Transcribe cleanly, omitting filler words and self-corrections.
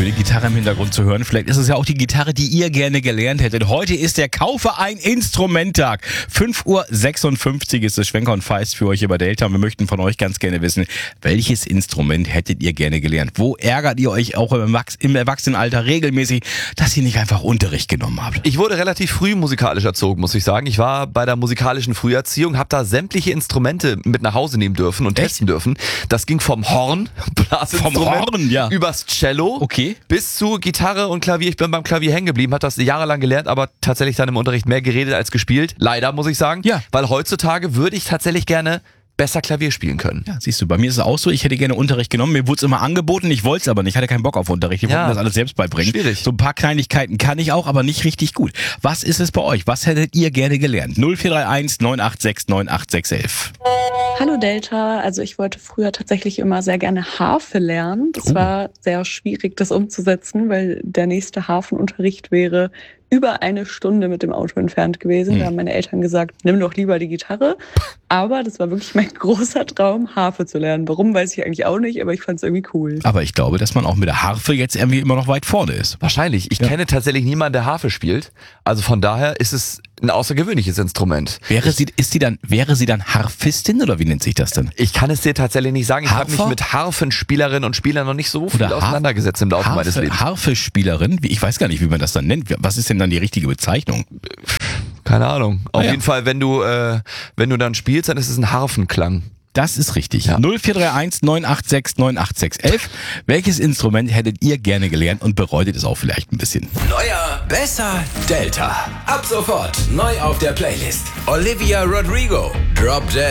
schöne Gitarre im Hintergrund zu hören. Vielleicht ist es ja auch die Gitarre, die ihr gerne gelernt hättet. Heute ist der Kaufe ein Instrumenttag. 5:56 Uhr ist es Schwenker und Feist für euch über Delta. Und wir möchten von euch ganz gerne wissen, welches Instrument hättet ihr gerne gelernt? Wo ärgert ihr euch auch im Erwachsenenalter regelmäßig, dass ihr nicht einfach Unterricht genommen habt? Ich wurde relativ früh musikalisch erzogen, muss ich sagen. Ich war bei der musikalischen Früherziehung, habe da sämtliche Instrumente mit nach Hause nehmen dürfen und testen dürfen. Das ging vom Horn, Blasinstrument, übers Cello, bis zu Gitarre und Klavier. Ich bin beim Klavier hängen geblieben, hat das jahrelang gelernt, aber tatsächlich dann im Unterricht mehr geredet als gespielt. Leider, muss ich sagen. Ja. Weil heutzutage würde ich tatsächlich gerne besser Klavier spielen können. Ja, siehst du, bei mir ist es auch so, ich hätte gerne Unterricht genommen, mir wurde es immer angeboten, ich wollte es aber nicht, ich hatte keinen Bock auf Unterricht, ich wollte mir das alles selbst beibringen. Schwierig. So ein paar Kleinigkeiten kann ich auch, aber nicht richtig gut. Was ist es bei euch? Was hättet ihr gerne gelernt? 0431 986 98611. Hallo Delta, also ich wollte früher tatsächlich immer sehr gerne Harfe lernen. Das war sehr schwierig, das umzusetzen, weil der nächste Hafenunterricht wäre über eine Stunde mit dem Auto entfernt gewesen. Da haben meine Eltern gesagt, nimm doch lieber die Gitarre. Aber das war wirklich mein großer Traum, Harfe zu lernen. Warum, weiß ich eigentlich auch nicht, aber ich fand es irgendwie cool. Aber ich glaube, dass man auch mit der Harfe jetzt irgendwie immer noch weit vorne ist. Wahrscheinlich. Ich kenne tatsächlich niemanden, der Harfe spielt. Also von daher ist es ein außergewöhnliches Instrument. Wäre sie dann Harfistin oder wie nennt sich das denn? Ich kann es dir tatsächlich nicht sagen. Ich habe mich mit Harfenspielerinnen und Spielern noch nicht so viel auseinandergesetzt im Laufe meines Lebens. Harfespielerin? Ich weiß gar nicht, wie man das dann nennt. Was ist denn dann die richtige Bezeichnung? Keine Ahnung. Auf jeden Fall, wenn du dann spielst, dann ist es ein Harfenklang. Das ist richtig. 0431 986 98611. Welches Instrument hättet ihr gerne gelernt und bereut es auch vielleicht ein bisschen? Neuer, besser, Delta. Ab sofort neu auf der Playlist. Olivia Rodrigo, Drop Dead.